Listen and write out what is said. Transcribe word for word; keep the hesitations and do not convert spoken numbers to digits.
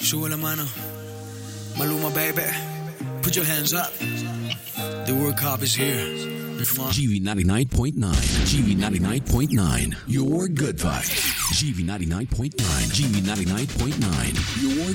Sube la mano. Maluma, baby. Put your hands up. The World Cup is here. G V ninety-nine point nine. G V ninety-nine point nine. Your good vibe. G V ninety-nine point nine. G V ninety-nine point nine. Your